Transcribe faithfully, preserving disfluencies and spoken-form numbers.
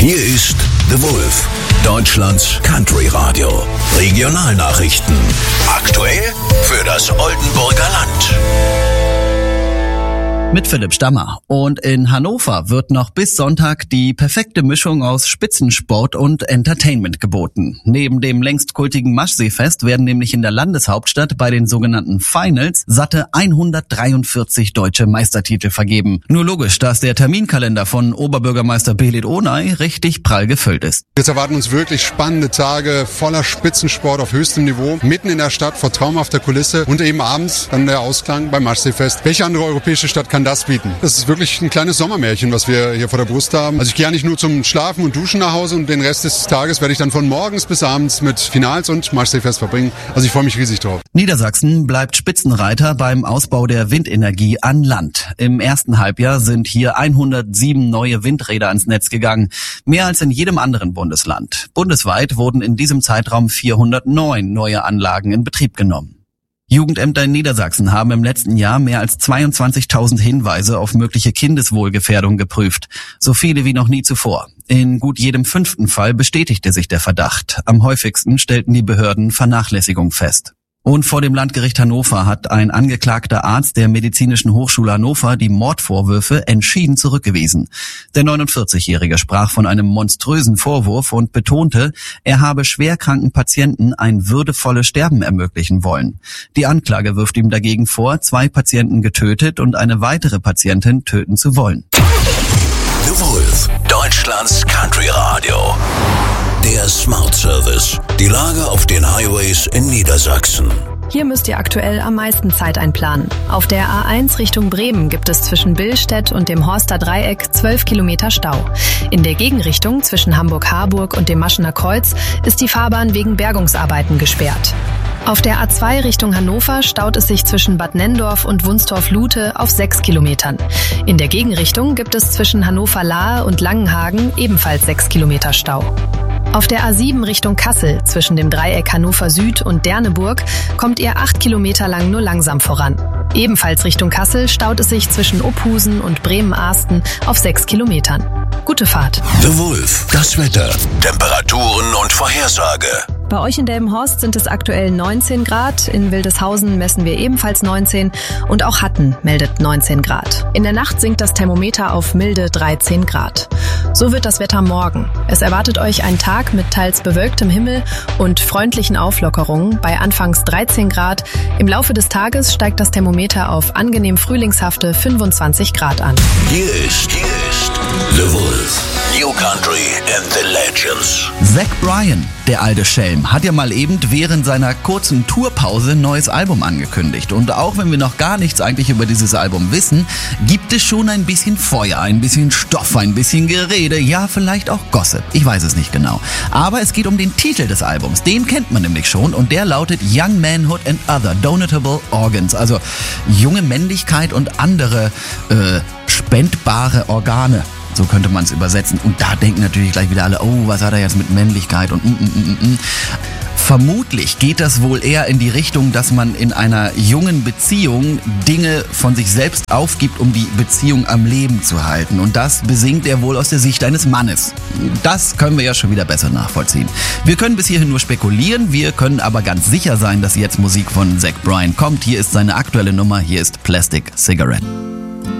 Hier ist The Wolf, Deutschlands Country Radio. Regionalnachrichten. Aktuell für das Oldenburger Land. Mit Philipp Stammer. Und in Hannover wird noch bis Sonntag die perfekte Mischung aus Spitzensport und Entertainment geboten. Neben dem längst kultigen Maschseefest werden nämlich in der Landeshauptstadt bei den sogenannten Finals satte hundertdreiundvierzig deutsche Meistertitel vergeben. Nur logisch, dass der Terminkalender von Oberbürgermeister Belit Onay richtig prall gefüllt ist. Jetzt erwarten uns wirklich spannende Tage voller Spitzensport auf höchstem Niveau, mitten in der Stadt vor traumhafter Kulisse und eben abends dann der Ausklang beim Maschseefest. Welche andere europäische Stadt kann das bieten? Das ist wirklich ein kleines Sommermärchen, was wir hier vor der Brust haben. Also ich gehe ja nicht nur zum Schlafen und Duschen nach Hause und den Rest des Tages werde ich dann von morgens bis abends mit Finals und Maschseefest verbringen. Also ich freue mich riesig drauf. Niedersachsen bleibt Spitzenreiter beim Ausbau der Windenergie an Land. Im ersten Halbjahr sind hier hundertsieben neue Windräder ans Netz gegangen. Mehr als in jedem anderen Bundesland. Bundesweit wurden in diesem Zeitraum vierhundertneun neue Anlagen in Betrieb genommen. Jugendämter in Niedersachsen haben im letzten Jahr mehr als zweiundzwanzigtausend Hinweise auf mögliche Kindeswohlgefährdung geprüft. So viele wie noch nie zuvor. In gut jedem fünften Fall bestätigte sich der Verdacht. Am häufigsten stellten die Behörden Vernachlässigung fest. Und vor dem Landgericht Hannover hat ein angeklagter Arzt der Medizinischen Hochschule Hannover die Mordvorwürfe entschieden zurückgewiesen. Der neunundvierzigjährige sprach von einem monströsen Vorwurf und betonte, er habe schwerkranken Patienten ein würdevolles Sterben ermöglichen wollen. Die Anklage wirft ihm dagegen vor, zwei Patienten getötet und eine weitere Patientin töten zu wollen. The Wolf, Deutschlands Country Radio. Der Smart Service. Die Lage auf den Highways in Niedersachsen. Hier müsst ihr aktuell am meisten Zeit einplanen. Auf der A eins Richtung Bremen gibt es zwischen Billstedt und dem Horster Dreieck zwölf Kilometer Stau. In der Gegenrichtung zwischen Hamburg-Harburg und dem Maschener Kreuz ist die Fahrbahn wegen Bergungsarbeiten gesperrt. Auf der A zwei Richtung Hannover staut es sich zwischen Bad Nenndorf und Wunstorf-Lute auf sechs Kilometern. In der Gegenrichtung gibt es zwischen Hannover-Lahe und Langenhagen ebenfalls sechs Kilometer Stau. Auf der A sieben Richtung Kassel zwischen dem Dreieck Hannover Süd und Derneburg kommt ihr acht Kilometer lang nur langsam voran. Ebenfalls Richtung Kassel staut es sich zwischen Ophusen und Bremen-Ahsten auf sechs Kilometern. Gute Fahrt. The Wolf, das Wetter, Temperaturen und Vorhersage. Bei euch in Delmenhorst sind es aktuell neunzehn Grad, in Wildeshausen messen wir ebenfalls neunzehn und auch Hatten meldet neunzehn Grad. In der Nacht sinkt das Thermometer auf milde dreizehn Grad. So wird das Wetter morgen. Es erwartet euch ein Tag mit teils bewölktem Himmel und freundlichen Auflockerungen bei anfangs dreizehn Grad. Im Laufe des Tages steigt das Thermometer auf angenehm frühlingshafte fünfundzwanzig Grad an. Hier ist, hier ist The Wolf, New Country and the Legends. Zach Bryan, der alte Schelm, hat ja mal eben während seiner kurzen Tourpause ein neues Album angekündigt. Und auch wenn wir noch gar nichts eigentlich über dieses Album wissen, gibt es schon ein bisschen Feuer, ein bisschen Stoff, ein bisschen Gerede, ja vielleicht auch Gossip. Ich weiß es nicht genau. Aber es geht um den Titel des Albums. Den kennt man nämlich schon und der lautet Young Manhood and Other Donatable Organs. Also junge Männlichkeit und andere äh, spendbare Organe. So könnte man es übersetzen. Und da denken natürlich gleich wieder alle, oh, was hat er jetzt mit Männlichkeit und mm, mm, mm, mm. Vermutlich geht das wohl eher in die Richtung, dass man in einer jungen Beziehung Dinge von sich selbst aufgibt, um die Beziehung am Leben zu halten. Und das besingt er wohl aus der Sicht eines Mannes. Das können wir ja schon wieder besser nachvollziehen. Wir können bis hierhin nur spekulieren, wir können aber ganz sicher sein, dass jetzt Musik von Zach Bryan kommt. Hier ist seine aktuelle Nummer, hier ist Plastic Cigarette.